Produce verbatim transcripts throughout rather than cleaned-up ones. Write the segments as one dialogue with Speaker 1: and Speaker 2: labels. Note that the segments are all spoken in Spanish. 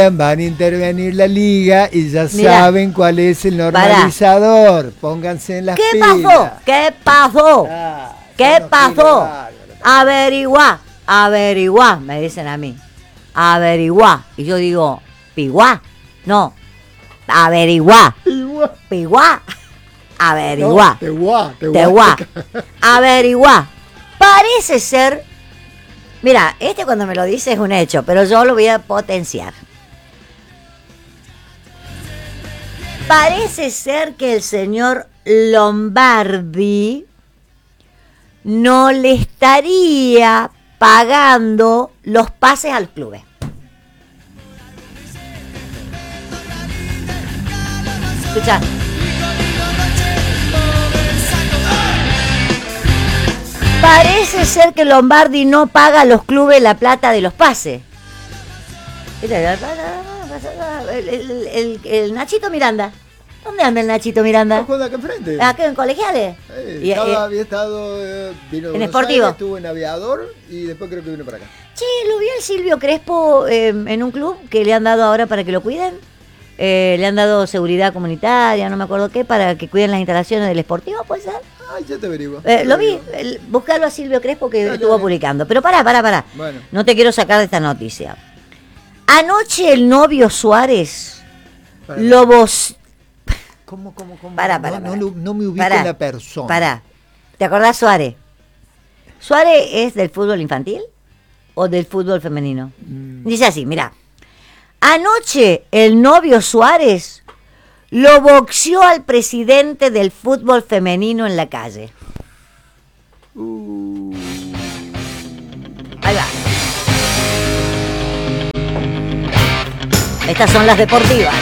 Speaker 1: van a intervenir la liga y ya
Speaker 2: Mirá,
Speaker 1: saben cuál es el normalizador. Pará. Pónganse en las
Speaker 2: ¿Qué
Speaker 1: pilas.
Speaker 2: pasó? ¿Qué pasó?
Speaker 1: Ah,
Speaker 2: ¿Qué pasó? Averiguá, averiguá, me dicen a mí. Averiguá. Y yo digo, ¿piguá? No. Averiguá.
Speaker 1: Piguá.
Speaker 2: Piguá. Averiguá.
Speaker 1: No, teguá, teguá.
Speaker 2: Teguá. Averiguá. Parece ser. Mira, este cuando me lo dice es un hecho, pero yo lo voy a potenciar. Parece ser que el señor Lombardi no le estaría pagando los pases al club. Escucha. Parece ser que Lombardi no paga a los clubes la plata de los pases. El, el, el, el Nachito Miranda. ¿Dónde anda el Nachito Miranda?
Speaker 1: No, juega acá enfrente.
Speaker 2: ¿Acá en Colegiales?
Speaker 1: Eh,
Speaker 2: y,
Speaker 1: estaba,
Speaker 2: eh,
Speaker 1: había estado, eh, vino
Speaker 2: en
Speaker 1: Buenos
Speaker 2: Sportivo.
Speaker 1: Aires, estuvo en Aviador y después creo que vino para acá.
Speaker 2: Che, lo vi al Silvio Crespo eh, en un club que le han dado ahora para que lo cuiden. Eh, le han dado seguridad comunitaria, no me acuerdo qué, para que cuiden las instalaciones del Sportivo, ¿puede ser?
Speaker 1: Ay, ya te averiguo.
Speaker 2: Eh,
Speaker 1: te
Speaker 2: lo vi,
Speaker 1: averiguo.
Speaker 2: el, buscarlo a Silvio Crespo que
Speaker 1: Dale,
Speaker 2: estuvo
Speaker 1: dale.
Speaker 2: publicando. Pero pará, pará, pará.
Speaker 1: Bueno.
Speaker 2: No te quiero sacar de esta noticia. Anoche el novio Suárez
Speaker 1: Para.
Speaker 2: lo vos...
Speaker 1: ¿Cómo, cómo, cómo?
Speaker 2: Pará, pará,
Speaker 1: no,
Speaker 2: pará.
Speaker 1: no, lo- no me ubico
Speaker 2: Pará,
Speaker 1: en la persona.
Speaker 2: Pará. ¿Te acordás Suárez? ¿Suárez es del fútbol infantil o del fútbol femenino?
Speaker 1: Mm.
Speaker 2: Dice así, mirá. Anoche el novio Suárez lo boxeó al presidente del fútbol femenino en la calle.
Speaker 1: Uh,
Speaker 2: Ahí va. Estas son las deportivas.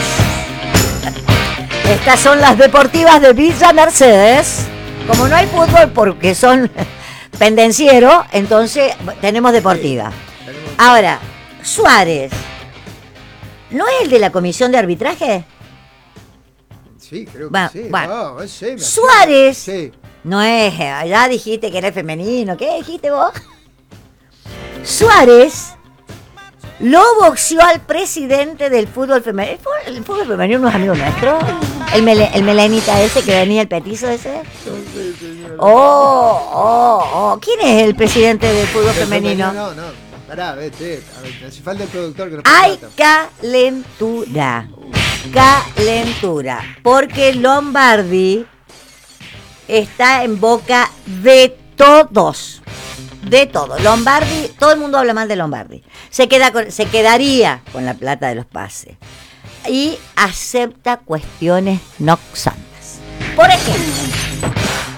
Speaker 2: Estas son las deportivas de Villa Mercedes. Como no hay fútbol porque son pendencieros, entonces tenemos deportiva. Ahora, Suárez, ¿no es el de la comisión de arbitraje?
Speaker 1: sí, creo que
Speaker 2: Va,
Speaker 1: sí.
Speaker 2: va.
Speaker 1: No, sí, me
Speaker 2: Suárez.
Speaker 1: Sí.
Speaker 2: No es, ya dijiste que era femenino, ¿qué dijiste vos? Suárez lo boxeó al presidente del fútbol femenino. ¿El fútbol, el fútbol femenino no es amigo nuestro? ¿El, mele, el melenita ese que venía, el petizo ese? Oh, oh, oh. ¿Quién es el presidente del fútbol femenino?
Speaker 1: No, no, pará, vete. A ver, hace falta el productor que nos
Speaker 2: Hay
Speaker 1: contrata.
Speaker 2: calentura. Calentura. Porque Lombardi está en boca de todos. De todo. Lombardi, todo el mundo habla mal de Lombardi. Se, queda con, se quedaría con la plata de los pases. Y acepta cuestiones no santas. Por ejemplo,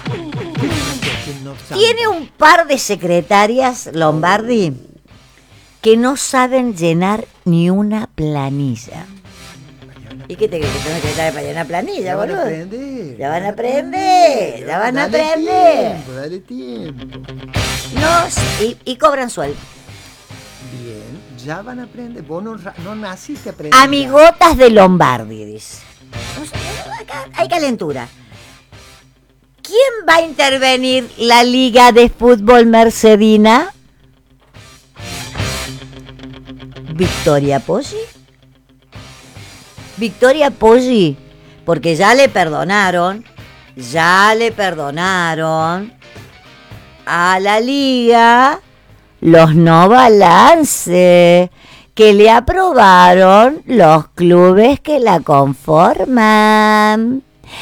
Speaker 2: tiene un par de secretarias, Lombardi, que no saben llenar ni una planilla. ¿Y qué te crees que tengo que estar para llenar planilla,
Speaker 1: Ya van a
Speaker 2: boludo?
Speaker 1: aprender.
Speaker 2: Ya van a aprender, ya van a
Speaker 1: Dale
Speaker 2: aprender.
Speaker 1: tiempo, dale tiempo.
Speaker 2: No, y, y cobran sueldo.
Speaker 1: Bien, ya van a aprender. Vos no, ra- no naciste a aprender.
Speaker 2: Amigotas de Lombardi, dice. No sé, acá hay calentura. ¿Quién va a intervenir la Liga de Fútbol Mercedina? Victoria Poggi. Victoria Poggi, porque ya le perdonaron, ya le perdonaron a la Liga los no balance que le aprobaron los clubes que la conforman.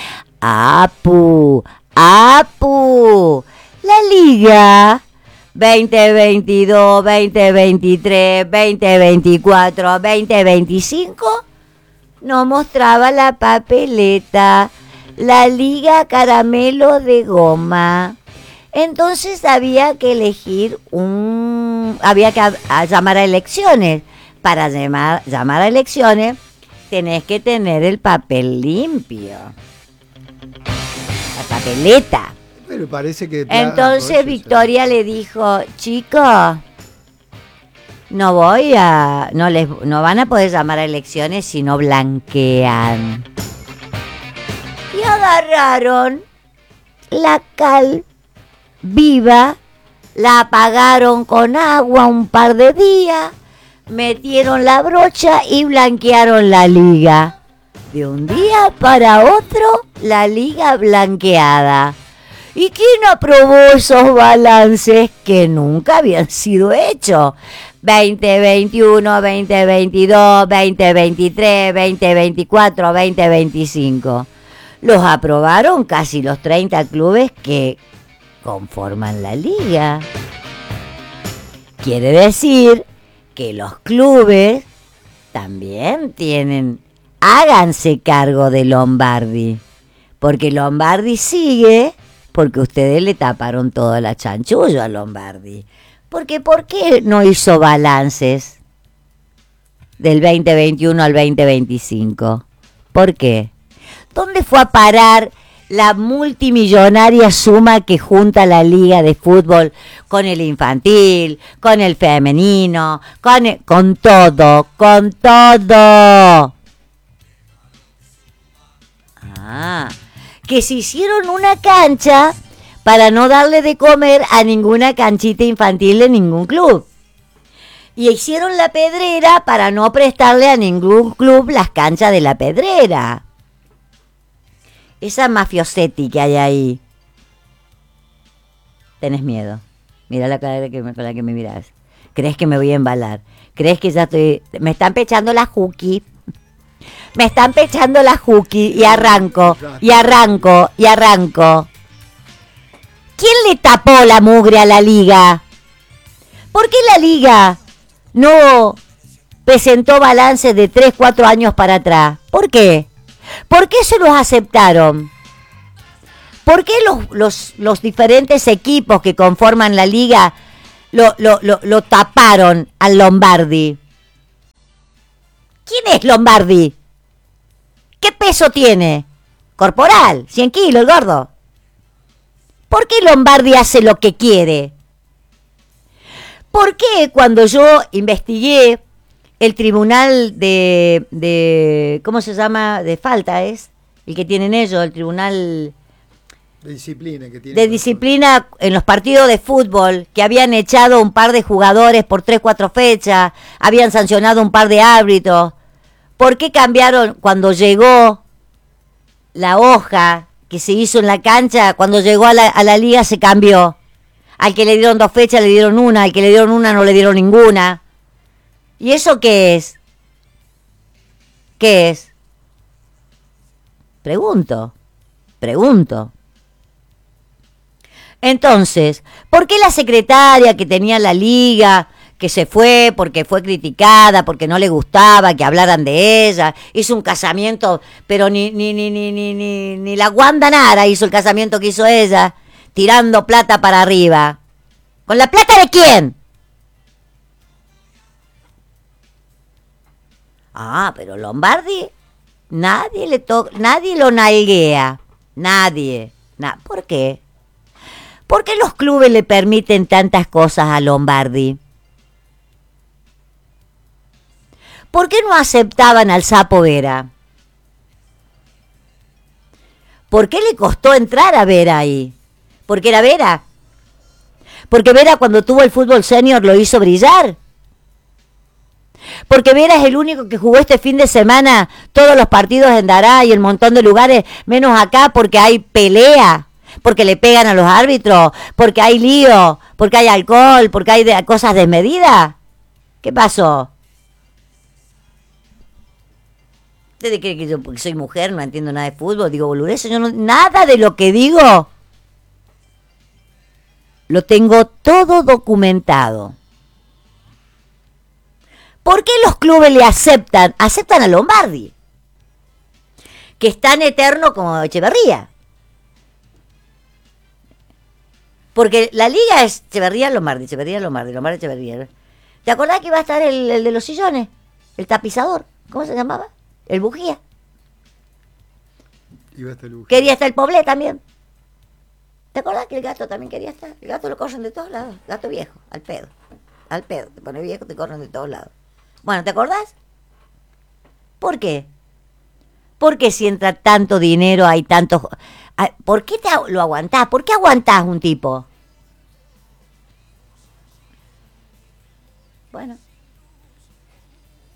Speaker 2: Apu, Apu, la Liga veinte veintidós, veinte veintitrés, veinte veinticuatro, veinte veinticinco no mostraba la papeleta, la Liga caramelo de goma. Entonces había que elegir un, había que a, a llamar a elecciones. Para llamar, llamar a elecciones tenés que tener el papel limpio, la papeleta.
Speaker 1: Pero parece que...
Speaker 2: Entonces
Speaker 1: ah,
Speaker 2: Victoria le dijo, chicos, no voy a, no les, no van a poder llamar a elecciones si no blanquean. Y agarraron la cal viva, la apagaron con agua un par de días, metieron la brocha y blanquearon la liga. De un día para otro, la liga blanqueada. ¿Y quién aprobó esos balances que nunca habían sido hechos? veinte veintiuno, veinte veintidós, veinte veintitrés, veinte veinticuatro, veinte veinticinco. Los aprobaron casi los treinta clubes que conforman la liga. Quiere decir que los clubes también tienen, háganse cargo de Lombardi, porque Lombardi sigue, porque ustedes le taparon toda la chanchullo a Lombardi. Porque ¿por qué no hizo balances del veinte veintiuno al veinte veinticinco? ¿Por qué? ¿Dónde fue a parar la multimillonaria suma que junta la liga de fútbol con el infantil, con el femenino, con, el, con todo, con todo? Ah, que se hicieron una cancha para no darle de comer a ninguna canchita infantil de ningún club. Y hicieron la Pedrera para no prestarle a ningún club las canchas de la Pedrera. Esa mafiosetti que hay ahí. Tenés miedo. Mira la cara que me, con la que me mirás. ¿Crees que me voy a embalar? ¿Crees que ya estoy...? Me están pechando la juki. Me están pechando la juki y arranco, y arranco, y arranco. ¿Quién le tapó la mugre a la liga? ¿Por qué la liga no presentó balances de tres, cuatro años para atrás? ¿Por qué? ¿Por qué se los aceptaron? ¿Por qué los, los, los diferentes equipos que conforman la liga lo, lo, lo, lo taparon al Lombardi? ¿Quién es Lombardi? ¿Qué peso tiene? Corporal, cien kilos, el gordo. ¿Por qué Lombardi hace lo que quiere? ¿Por qué cuando yo investigué el tribunal de, de... ¿Cómo se llama? De falta es. El que tienen ellos, el tribunal...
Speaker 1: De disciplina. Que tienen
Speaker 2: de disciplina en los partidos de fútbol, que habían echado un par de jugadores por tres, cuatro fechas, habían sancionado un par de árbitros. ¿Por qué cambiaron cuando llegó la hoja que se hizo en la cancha? Cuando llegó a la, a la liga se cambió. Al que le dieron dos fechas le dieron una, al que le dieron una no le dieron ninguna. ¿Y eso qué es? ¿Qué es? Pregunto, pregunto. Entonces, ¿por qué la secretaria que tenía la liga, que se fue porque fue criticada, porque no le gustaba que hablaran de ella, hizo un casamiento, pero ni ni ni ni ni ni, ni la Wanda Nara hizo el casamiento que hizo ella, tirando plata para arriba? ¿Con la plata de quién? Ah, pero Lombardi, nadie le to- nadie lo nalguea, nadie. Na- ¿Por qué? ¿Por qué los clubes le permiten tantas cosas a Lombardi? ¿Por qué no aceptaban al Sapo Vera? ¿Por qué le costó entrar a Vera ahí? ¿Porque era Vera? Porque Vera cuando tuvo el fútbol senior lo hizo brillar. Porque Vera es el único que jugó este fin de semana todos los partidos en Dará y un montón de lugares, menos acá porque hay pelea, porque le pegan a los árbitros, porque hay lío, porque hay alcohol, porque hay de, cosas desmedidas. ¿Qué pasó? ¿Ustedes creen que yo, porque soy mujer, no entiendo nada de fútbol, digo boludeces? Yo no, nada de lo que digo lo tengo todo documentado. ¿Por qué los clubes le aceptan? Aceptan a Lombardi, que es tan eterno como Echeverría. Porque la liga es Echeverría, Lombardi, Echeverría, Lombardi, Lombardi, Echeverría. ¿Te acordás que iba a estar el, el de los sillones? El tapizador. ¿Cómo se llamaba? El bujía.
Speaker 1: Iba hasta el bujía.
Speaker 2: Quería estar el Poblé también. ¿Te acordás que el gato también quería estar? El gato lo corren de todos lados. Gato viejo, al pedo. Al pedo. Te pones viejo, te corren de todos lados. Bueno, ¿te acordás? ¿Por qué? ¿Por qué si entra tanto dinero hay tantos... ¿Por qué te lo aguantás? ¿Por qué aguantás un tipo? Bueno.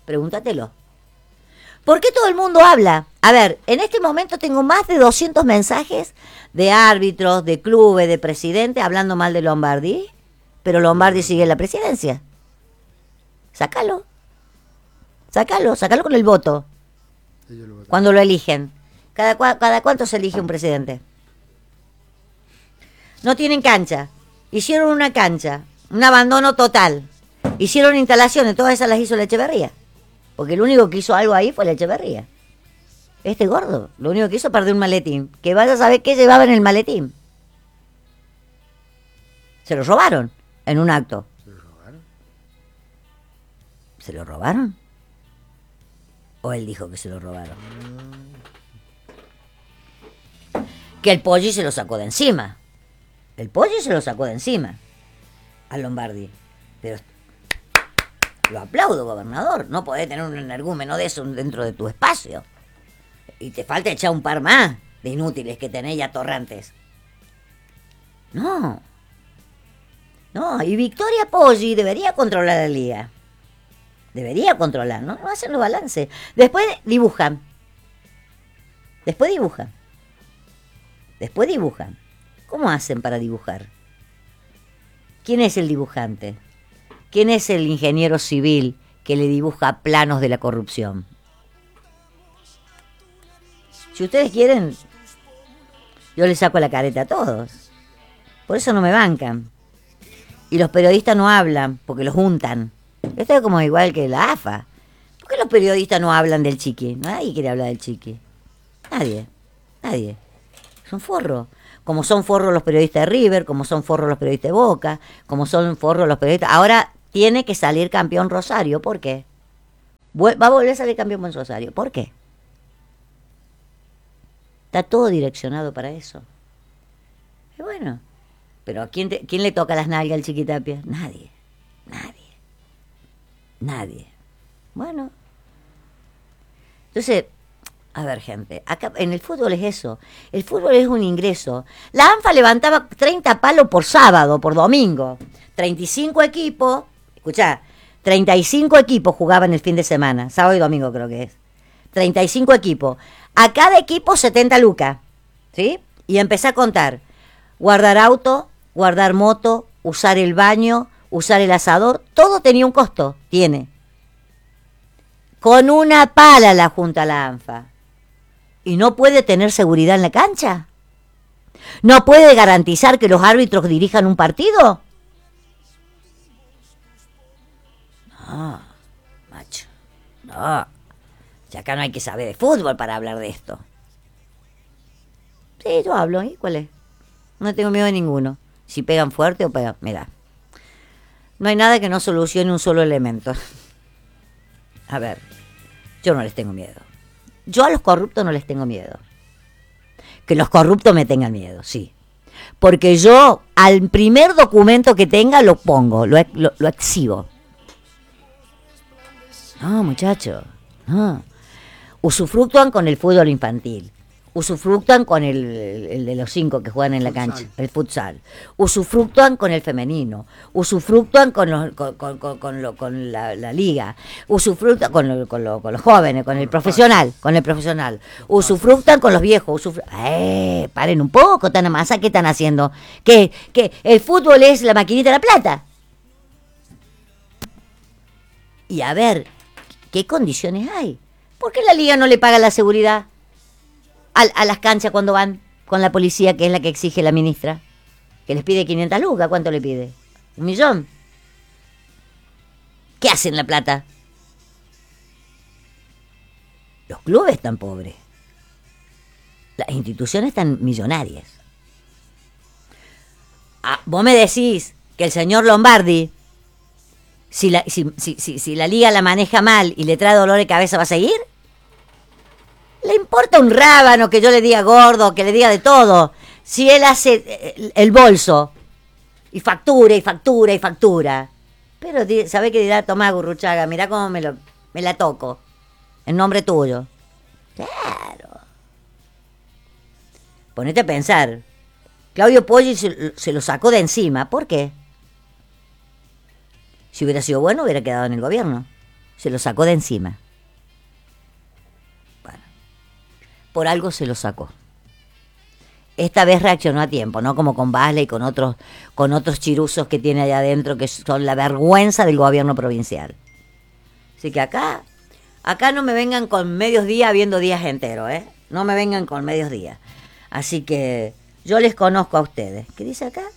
Speaker 2: Pregúntatelo. ¿Por qué todo el mundo habla? A ver, en este momento tengo más de doscientos mensajes de árbitros, de clubes, de presidentes hablando mal de Lombardi, pero Lombardi sigue en la presidencia. Sácalo. Sácalo, sácalo con el voto. Cuando lo eligen. ¿Cada, cua- cada cuánto se elige un presidente? No tienen cancha. Hicieron una cancha, un abandono total. Hicieron instalaciones, todas esas las hizo la Echeverría. Porque el único que hizo algo ahí fue la Echeverría. Este gordo, lo único que hizo es perder un maletín. Que vaya a saber qué llevaba en el maletín. Se lo robaron en un acto.
Speaker 1: ¿Se lo robaron?
Speaker 2: ¿Se lo robaron? ¿O él dijo que se lo robaron? Que el Poggi se lo sacó de encima. El Poggi se lo sacó de encima a Lombardi. Pero lo aplaudo, gobernador. No podés tener un energúmeno de eso dentro de tu espacio. Y te falta echar un par más de inútiles que tenés ya torrantes. No. No, y Victoria Poggi debería controlar la liga. Debería controlar, ¿no? No hacen los balances. Después dibujan. Después dibujan. Después dibujan. ¿Cómo hacen para dibujar? ¿Quién es el dibujante? ¿Quién es el ingeniero civil que le dibuja planos de la corrupción? Si ustedes quieren, yo les saco la careta a todos. Por eso no me bancan. Y los periodistas no hablan, porque los juntan. Esto es como igual que la A F A. ¿Por qué los periodistas no hablan del Chiqui? Nadie quiere hablar del Chiqui. Nadie. Nadie. Son forros. Como son forros los periodistas de River, como son forros los periodistas de Boca, como son forros los periodistas... Ahora tiene que salir campeón Rosario. ¿Por qué? Va a volver a salir campeón Rosario. ¿Por qué? Está todo direccionado para eso. Y bueno, pero ¿a quién, te, quién le toca las nalgas al Chiquitapia? Nadie. Nadie. Nadie. Bueno. Entonces, a ver, gente, acá en el fútbol es eso. El fútbol es un ingreso. La ANFA levantaba treinta palos por sábado, por domingo. treinta y cinco equipos, escuchá, treinta y cinco equipos jugaban el fin de semana, sábado y domingo creo que es. treinta y cinco equipos. A cada equipo setenta lucas, ¿sí? Y empecé a contar. Guardar auto, guardar moto, usar el baño, usar el asador, todo tenía un costo, tiene. Con una pala la junta la ANFA. ¿Y no puede tener seguridad en la cancha? ¿No puede garantizar que los árbitros dirijan un partido? No, macho, no. Si acá no hay que saber de fútbol para hablar de esto. Sí, yo hablo, ¿y cuál es? No tengo miedo de ninguno. Si pegan fuerte o pegan... Mira, no hay nada que no solucione un solo elemento. A ver, yo no les tengo miedo. Yo a los corruptos no les tengo miedo. Que los corruptos me tengan miedo, sí. Porque yo al primer documento que tenga lo pongo, lo, lo, lo exhibo. No, muchachos, no. Usufructúan con el fútbol infantil. Usufructúan con el, el, el de los cinco que juegan en la futsal. Cancha, el futsal. Usufructúan con el femenino. Usufructúan con, los, con, con, con, con, lo, con la, la liga. Usufructúan con, lo, con, lo, con los jóvenes, con el profesional. Con el profesional. Usufructúan con los viejos. Usufru... Eh, paren un poco, tan amasa, ¿qué están haciendo? ¿Qué, qué? ¿El fútbol es la maquinita de la plata? Y a ver, ¿qué condiciones hay? ¿Por qué la liga no le paga la seguridad a, a las canchas cuando van con la policía, que es la que exige la ministra? Que les pide quinientas lucas, ¿cuánto le pide? ¿Un millón? ¿Qué hacen la plata? Los clubes están pobres. Las instituciones están millonarias. Ah, vos me decís que el señor Lombardi, si la, si, si, si, si la liga la maneja mal y le trae dolor de cabeza, ¿va a seguir? ¿Le importa un rábano que yo le diga gordo, que le diga de todo? Si él hace el, el bolso y factura y factura y factura. Pero ¿sabe qué dirá Tomás Gurruchaga? Mirá cómo me, lo, me la toco. En nombre tuyo. Claro. Ponete a pensar. Claudio Poggi se, se lo sacó de encima. ¿Por qué? Si hubiera sido bueno, hubiera quedado en el gobierno. Se lo sacó de encima. Bueno, por algo se lo sacó. Esta vez reaccionó a tiempo, ¿no? Como con Basle y con otros, con otros chiruzos que tiene allá adentro que son la vergüenza del gobierno provincial. Así que acá, acá no me vengan con medios días viendo días enteros, ¿eh? No me vengan con medios días. Así que yo les conozco a ustedes. ¿Qué dice acá?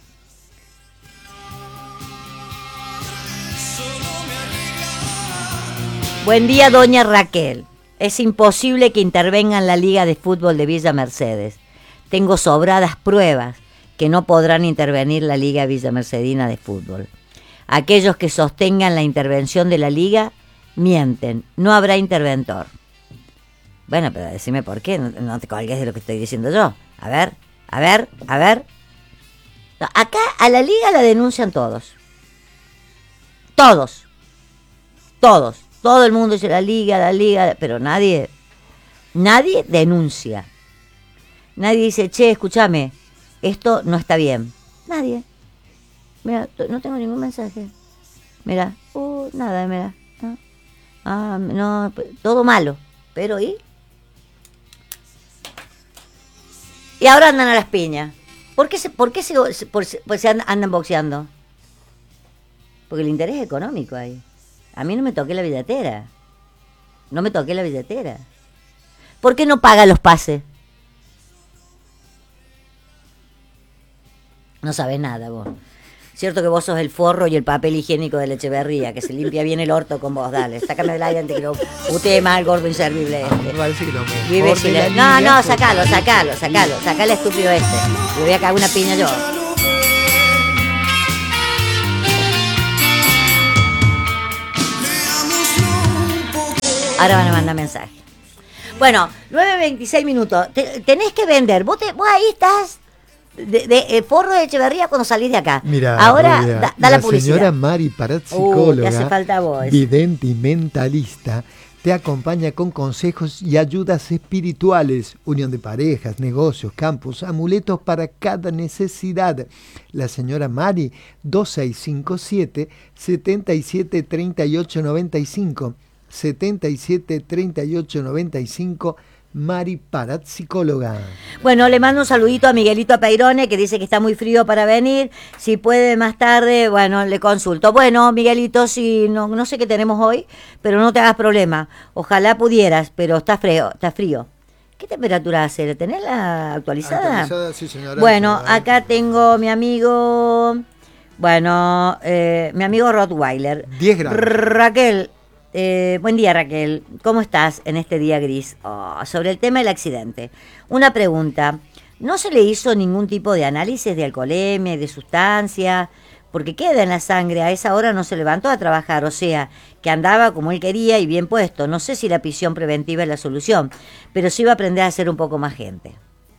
Speaker 2: Buen día, doña Raquel. Es imposible que intervenga en la Liga de Fútbol de Villa Mercedes. Tengo sobradas pruebas que no podrán intervenir la Liga Villa Mercedina de Fútbol. Aquellos que sostengan la intervención de la Liga mienten. No habrá interventor. Bueno, pero decime por qué. No, no te colgues de lo que estoy diciendo yo. A ver, a ver, a ver. No, acá a la Liga la denuncian todos. Todos. Todos. Todo el mundo dice la Liga, la Liga, pero nadie, nadie denuncia. Nadie dice, che, escúchame, esto no está bien. Nadie. Mira, no tengo ningún mensaje. Mira, uh, nada, mira. No. Ah, no, todo malo. Pero, ¿y? Y ahora andan a las piñas. ¿Por qué se, por qué se, por, por, se andan boxeando? Porque el interés económico hay. A mí no me toqué la billetera. No me toqué la billetera. ¿Por qué no paga los pases? No sabes nada vos. Cierto que vos sos el forro y el papel higiénico de la Echeverría, que se limpia bien el orto con vos. Dale, sácame del aire antes que lo putee más el gordo inservible este.
Speaker 1: Parece que lo
Speaker 2: Vive silen- No, no, sacalo, sacalo, sacalo. Sacale estúpido este. Le voy a cagar una piña yo. Ahora van a mandar mensaje. Bueno, nueve veintiséis minutos. Te- tenés que vender. Vos, te, vos ahí estás de, de, eh, forro de Echeverría cuando salís de acá.
Speaker 1: Mira,
Speaker 2: ahora
Speaker 1: Rubia,
Speaker 2: da, da la,
Speaker 1: la
Speaker 2: publicidad.
Speaker 1: señora Mari Parat,
Speaker 2: Uh,
Speaker 1: psicóloga,
Speaker 2: te hace falta vos.
Speaker 1: vidente y mentalista, te acompaña con consejos y ayudas espirituales, unión de parejas, negocios, campus, amuletos para cada necesidad. La señora Mari, dos seis cinco siete, siete siete tres ocho nueve cinco, siete siete tres ocho nueve cinco, Mari Parat, psicóloga.
Speaker 2: Bueno, le mando un saludito a Miguelito Peirone, que dice que está muy frío para venir. Si puede más tarde, bueno, le consulto. Bueno, Miguelito, si no, no sé qué tenemos hoy, pero no te hagas problema. Ojalá pudieras, pero está frío, está frío. ¿Qué temperatura hace? ¿La tenés la actualizada?
Speaker 1: Actualizada, sí, señora.
Speaker 2: Bueno, acá tengo mi amigo, bueno, eh, mi amigo Rottweiler.
Speaker 1: diez grados.
Speaker 2: Raquel. Eh, buen día, Raquel. ¿Cómo estás en este día gris? Oh, sobre el tema del accidente. Una pregunta. ¿No se le hizo ningún tipo de análisis de alcoholemia y de sustancia? Porque queda en la sangre. A esa hora no se levantó a trabajar. O sea, que andaba como él quería y bien puesto. No sé si la prisión preventiva es la solución, pero sí va a aprender a ser un poco más gente.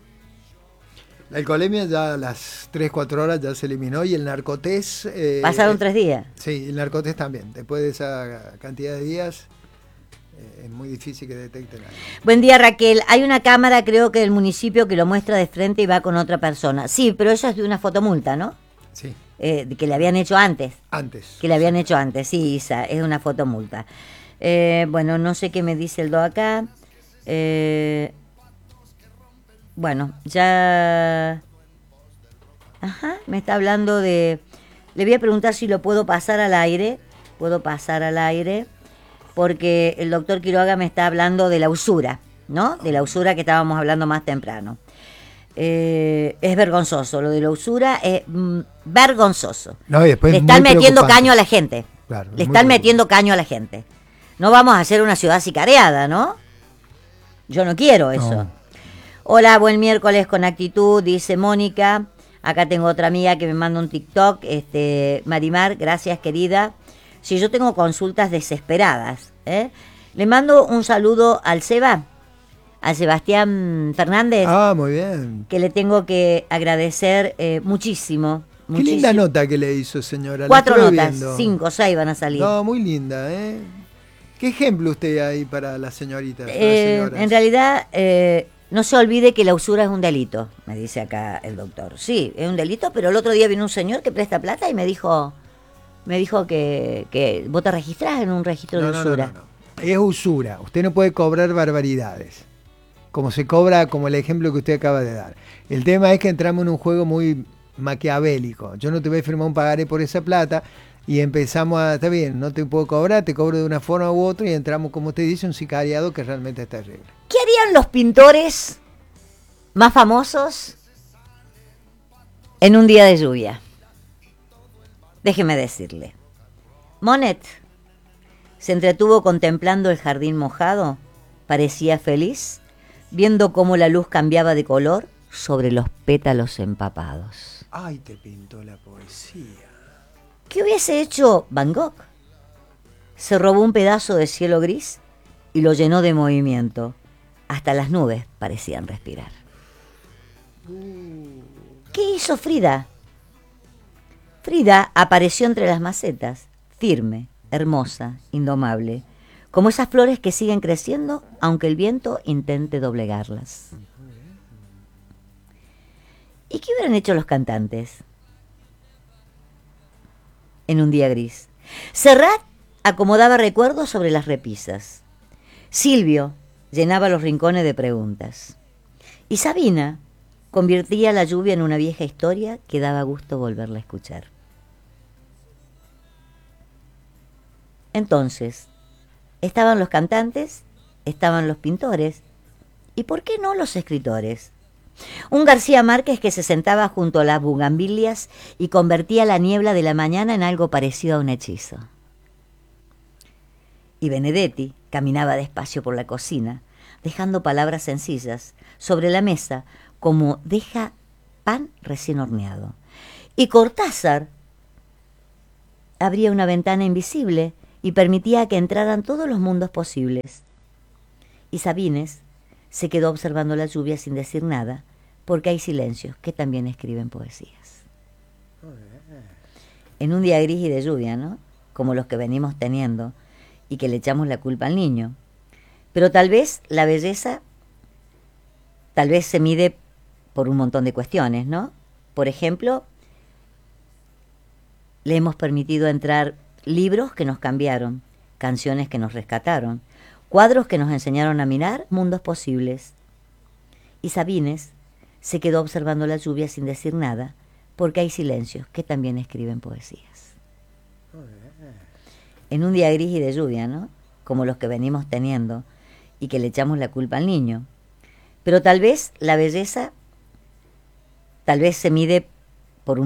Speaker 1: La alcoholemia ya a las tres, cuatro horas ya se eliminó y el narcotés... Eh,
Speaker 2: Pasaron tres días.
Speaker 1: Sí, el narcotés también. Después de esa cantidad de días eh, es muy difícil que detecten algo.
Speaker 2: Buen día, Raquel. Hay una cámara, creo que del municipio, que lo muestra de frente y va con otra persona. Sí, pero eso es de una fotomulta, ¿no?
Speaker 1: Sí,
Speaker 2: Eh, que le habían hecho antes.
Speaker 1: antes.
Speaker 2: Que le habían hecho antes, sí, Isa, es una fotomulta. Eh, bueno, no sé qué me dice el do acá. Eh, bueno, ya... Ajá, me está hablando de... Le voy a preguntar si lo puedo pasar al aire. Puedo pasar al aire. Porque el doctor Quiroga me está hablando de la usura, ¿no? De la usura que estábamos hablando más temprano. Eh, es vergonzoso, lo de la usura es mm, vergonzoso.
Speaker 1: No, y después
Speaker 2: Le
Speaker 1: es
Speaker 2: están
Speaker 1: muy
Speaker 2: metiendo
Speaker 1: preocupante.
Speaker 2: caño a la gente.
Speaker 1: Claro, es
Speaker 2: Le
Speaker 1: muy
Speaker 2: están
Speaker 1: preocupante.
Speaker 2: metiendo caño a la gente. No vamos a hacer una ciudad sicareada, ¿no? Yo no quiero eso.
Speaker 1: No.
Speaker 2: Hola, buen miércoles con actitud, dice Mónica. Acá tengo otra amiga que me manda un TikTok. Este, Marimar, gracias, querida. Si yo tengo consultas desesperadas, ¿eh? Le mando un saludo al Seba, al Sebastián Fernández,
Speaker 1: Ah, muy bien.
Speaker 2: que le tengo que agradecer eh, muchísimo.
Speaker 1: Qué
Speaker 2: muchísimo.
Speaker 1: linda nota que le hizo, señora. La
Speaker 2: Cuatro
Speaker 1: estuve
Speaker 2: notas,
Speaker 1: viendo.
Speaker 2: cinco, seis van a salir.
Speaker 1: No, muy linda, ¿eh? ¿Qué ejemplo usted hay para las señoritas? para las
Speaker 2: Eh,
Speaker 1: señoras?
Speaker 2: en realidad, eh, no se olvide que la usura es un delito, me dice acá el doctor. Sí, es un delito, pero el otro día vino un señor que presta plata y me dijo, Me dijo que, que vos te registrás en un registro
Speaker 1: No,
Speaker 2: de
Speaker 1: no,
Speaker 2: usura.
Speaker 1: no, no, no. Es usura. Usted no puede cobrar barbaridades. Como se cobra, como el ejemplo que usted acaba de dar. El tema es que entramos en un juego muy maquiavélico. Yo no te voy a firmar un pagaré por esa plata y empezamos a, está bien, no te puedo cobrar, te cobro de una forma u otra y entramos, como usted dice, un sicariado que realmente está terrible.
Speaker 2: ¿Qué harían los pintores más famosos en un día de lluvia? Déjeme decirle. Monet se entretuvo contemplando el jardín mojado, parecía feliz, viendo cómo la luz cambiaba de color sobre los pétalos empapados.
Speaker 1: Ay, te pintó la poesía.
Speaker 2: ¿Qué hubiese hecho Van Gogh? Se robó un pedazo de cielo gris y lo llenó de movimiento. Hasta las nubes parecían respirar. ¿Qué hizo Frida? Frida apareció entre las macetas, firme, hermosa, indomable, como esas flores que siguen creciendo aunque el viento intente doblegarlas. ¿Y qué hubieran hecho los cantantes en un día gris? Serrat acomodaba recuerdos sobre las repisas. Silvio llenaba los rincones de preguntas. Y Sabina convertía la lluvia en una vieja historia que daba gusto volverla a escuchar. Entonces, estaban los cantantes, estaban los pintores, y ¿por qué no los escritores? Un García Márquez que se sentaba junto a las bugambilias y convertía la niebla de la mañana en algo parecido a un hechizo. Y Benedetti caminaba despacio por la cocina, dejando palabras sencillas sobre la mesa como deja pan recién horneado. Y Cortázar abría una ventana invisible y permitía que entraran todos los mundos posibles. Y Sabines se quedó observando la lluvia sin decir nada, porque hay silencios que también escriben poesías. En un día gris y de lluvia, ¿no? Como los que venimos teniendo y que le echamos la culpa al niño. Pero tal vez la belleza, tal vez se mide por un montón de cuestiones, ¿no? Por ejemplo, le hemos permitido entrar libros que nos cambiaron, canciones que nos rescataron, cuadros que nos enseñaron a mirar mundos posibles. Y Sabines se quedó observando la lluvia sin decir nada, porque hay silencios que también escriben poesías. En un día gris y de lluvia, ¿no? Como los que venimos teniendo y que le echamos la culpa al niño. Pero tal vez la belleza, tal vez se mide